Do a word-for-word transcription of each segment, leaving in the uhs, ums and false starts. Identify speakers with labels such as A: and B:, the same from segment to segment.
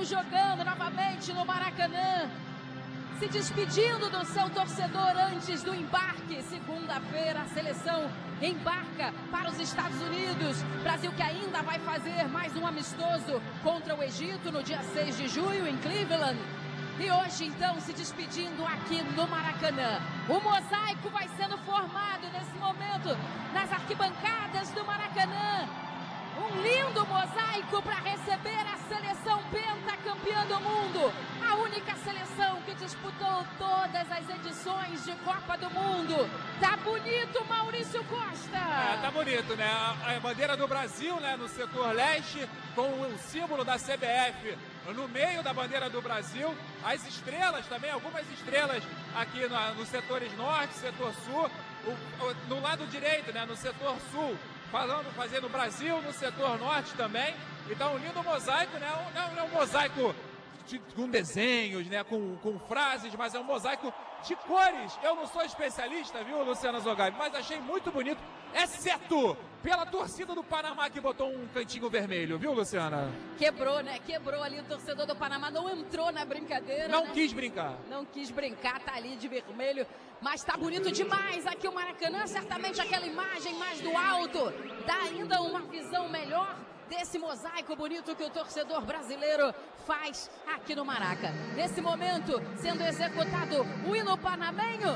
A: jogando novamente no Maracanã, se despedindo do seu torcedor antes do embarque. Segunda-feira a seleção embarca para os Estados Unidos. Brasil que ainda vai fazer mais um amistoso contra o Egito no dia seis de junho em Cleveland. E hoje então se despedindo aqui no Maracanã. O mosaico vai sendo formado nesse momento nas arquibancadas do Maracanã. Um lindo mosaico para receber a seleção pentacampeã do mundo. A única seleção que disputou todas as edições de Copa do Mundo. Tá bonito, Maurício Costa?
B: É, tá bonito, né? A, a bandeira do Brasil, né, no setor leste, com o símbolo da C B F no meio da bandeira do Brasil. As estrelas também, algumas estrelas aqui no, nos setores norte, setor sul. O, o, no lado direito, né, no setor sul, falando, fazendo Brasil no setor norte também. Então, um lindo mosaico, né? Não é um mosaico de, com desenhos, né? Com, com frases, mas é um mosaico de cores. Eu não sou especialista, viu, Luciana Zogaib? Mas achei muito bonito, exceto pela torcida do Panamá que botou um cantinho vermelho, viu, Luciana?
A: Quebrou, né? Quebrou ali o torcedor do Panamá, não entrou na brincadeira.
B: Não
A: né?
B: quis brincar.
A: Não quis brincar, tá ali de vermelho. Mas tá bonito demais aqui o Maracanã. Certamente aquela imagem mais do alto dá ainda uma visão melhor desse mosaico bonito que o torcedor brasileiro faz aqui no Maraca. Nesse momento, sendo executado o hino panamenho,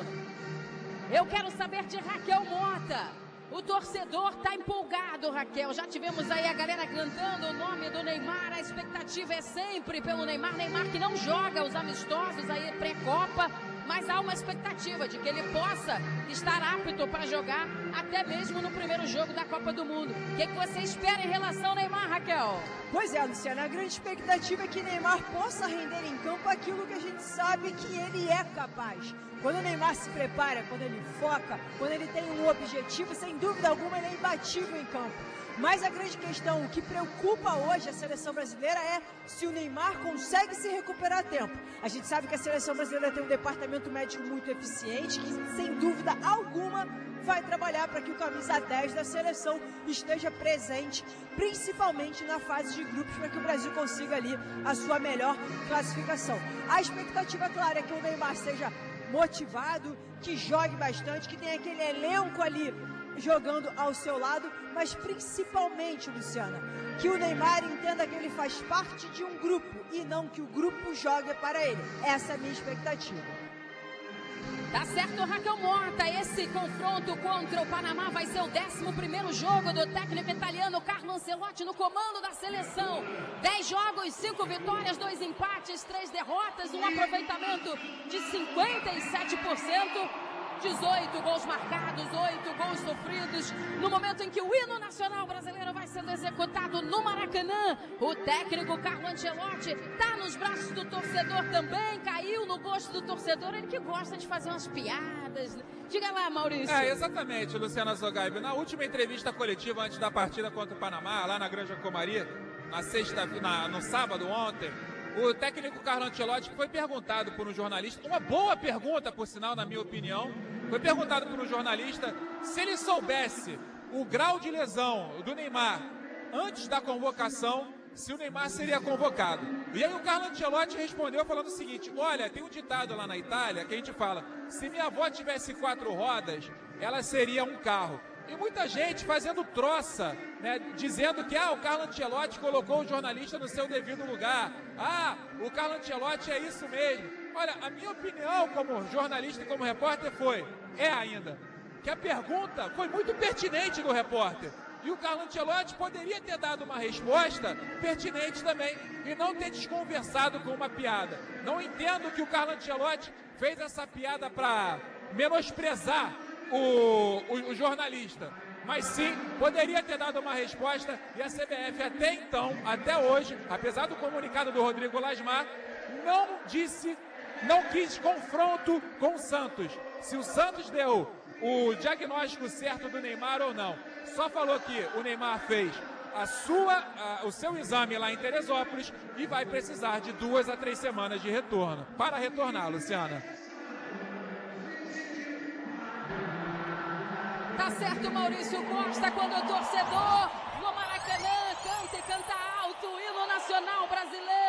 A: eu quero saber de Raquel Mota. O torcedor tá empolgado, Raquel. Já tivemos aí a galera cantando o nome do Neymar. A expectativa é sempre pelo Neymar. Neymar que não joga os amistosos aí pré-copa, mas há uma expectativa de que ele possa estar apto para jogar até mesmo no primeiro jogo da Copa do Mundo. O que, que você espera em relação ao Neymar, Raquel?
C: Pois é, Luciana, a grande expectativa é que Neymar possa render em campo aquilo que a gente sabe que ele é capaz. Quando o Neymar se prepara, quando ele foca, quando ele tem um objetivo, sem dúvida alguma ele é imbatível em campo. Mas a grande questão, o que preocupa hoje a seleção brasileira é se o Neymar consegue se recuperar a tempo. A gente sabe que a seleção brasileira tem um departamento médico muito eficiente, que sem dúvida alguma vai trabalhar para que o camisa dez da seleção esteja presente, principalmente na fase de grupos, para que o Brasil consiga ali a sua melhor classificação. A expectativa, claro, é que o Neymar seja motivado, que jogue bastante, que tenha aquele elenco ali jogando ao seu lado, mas principalmente, Luciana, que o Neymar entenda que ele faz parte de um grupo e não que o grupo jogue para ele. Essa é a minha expectativa.
A: Tá certo, Raquel Mota. Esse confronto contra o Panamá vai ser o décimo primeiro jogo do técnico italiano Carlo Ancelotti no comando da seleção. Dez jogos, cinco vitórias, dois empates, três derrotas, um aproveitamento de cinquenta e sete por cento. dezoito gols marcados, oito gols sofridos. No momento em que o hino nacional brasileiro vai sendo executado no Maracanã, o técnico Carlo Ancelotti está nos braços do torcedor também, caiu no gosto do torcedor, ele que gosta de fazer umas piadas. Diga lá, Maurício.
B: É, exatamente, Luciana Zogaib. Na última entrevista coletiva antes da partida contra o Panamá, lá na Granja Comari, na sexta, na, no sábado ontem, o técnico Carlo Ancelotti foi perguntado por um jornalista, uma boa pergunta, por sinal, na minha opinião, foi perguntado por um jornalista se ele soubesse o grau de lesão do Neymar antes da convocação, se o Neymar seria convocado. E aí o Carlo Ancelotti respondeu falando o seguinte: olha, tem um ditado lá na Itália que a gente fala, se minha avó tivesse quatro rodas, ela seria um carro. E muita gente fazendo troça, né, dizendo que ah, o Carlo Ancelotti colocou o jornalista no seu devido lugar. Ah, o Carlo Ancelotti é isso mesmo. Olha, a minha opinião como jornalista e como repórter foi, é ainda, que a pergunta foi muito pertinente do repórter. E o Carlo Ancelotti poderia ter dado uma resposta pertinente também e não ter desconversado com uma piada. Não entendo que o Carlo Ancelotti fez essa piada para menosprezar O, o, o jornalista, mas sim, poderia ter dado uma resposta e a C B F até então, até hoje, apesar do comunicado do Rodrigo Lasmar, não disse, não quis confronto com o Santos, se o Santos deu o diagnóstico certo do Neymar ou não, só falou que o Neymar fez a sua, a, o seu exame lá em Teresópolis e vai precisar de duas a três semanas de retorno, para retornar, Luciana.
A: Tá certo, Maurício Costa, quando o torcedor no Maracanã canta e canta alto o hino nacional brasileiro.